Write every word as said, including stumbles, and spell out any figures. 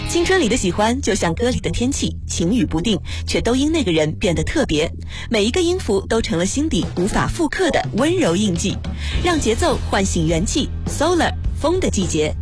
青春里的喜欢就像歌里的天气，晴雨不定，却都因那个人变得特别。每一个音符都成了心底无法复刻的温柔印记，让节奏唤醒元气。Solar 风的季节。